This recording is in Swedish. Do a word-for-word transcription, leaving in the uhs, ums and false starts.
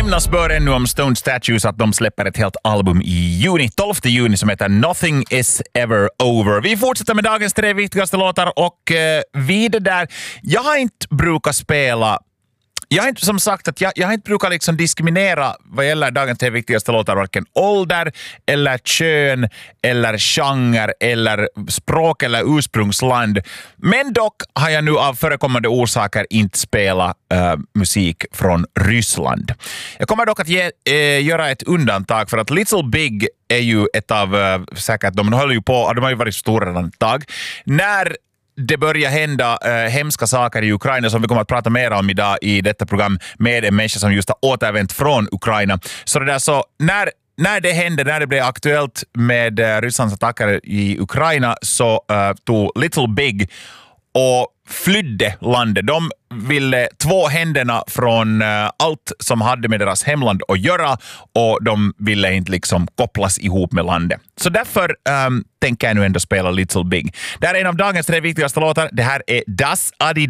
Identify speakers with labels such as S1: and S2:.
S1: Nämnas bör ännu om Stone Statues att de släpper ett helt album i juni, tolfte juni, som heter Nothing is ever over. Vi fortsätter med dagens tre viktigaste låtar och eh, vid det där, jag har inte brukat spela Jag har inte som sagt att jag, jag har inte brukat liksom diskriminera vad gäller dagens tre viktigaste låtar, varken ålder eller kön eller genre eller språk eller ursprungsland. Men dock har jag nu av förekommande orsaker inte spelat äh, musik från Ryssland. Jag kommer dock att ge, äh, göra ett undantag för att Little Big är ju ett av äh, säkert, de håller ju på, de har ju varit stora redan ett tag. När det börjar hända äh, hemska saker i Ukraina som vi kommer att prata mer om idag i detta program med en människa som just har återvänt från Ukraina. Så det där så, när, när det hände, när det blev aktuellt med äh, Rysslands attacker i Ukraina så äh, tog Little Big och flydde landet. De ville två händerna från uh, allt som hade med deras hemland att göra och de ville inte liksom kopplas ihop med landet. Så därför um, tänker jag nu ändå spela Little Big. Det här är en av dagens tre viktigaste låtar. Det här är Das Adi